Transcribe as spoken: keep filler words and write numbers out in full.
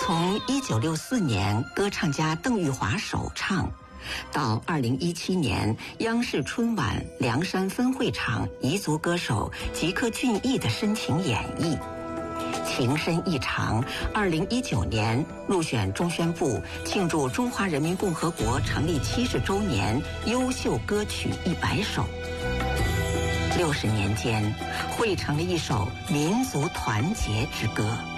从一九六四年歌唱家邓玉华首唱，到二零一七年央视春晚凉山分会场彝族歌手吉克隽逸的深情演绎，情深意长。二零一九年入选中宣部庆祝中华人民共和国成立七十周年优秀歌曲一百首。六十年间，汇成了一首民族团结之歌。